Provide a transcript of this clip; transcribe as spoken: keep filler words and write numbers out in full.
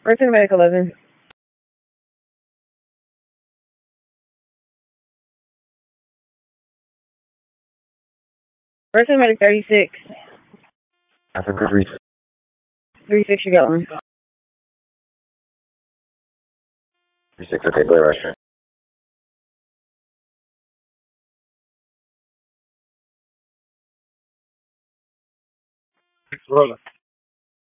Where's Cinematic eleven? Where's Cinematic thirty-six? Africa three. thirty-six, you got one. Three six. Okay, go ahead, Rusher. Roller.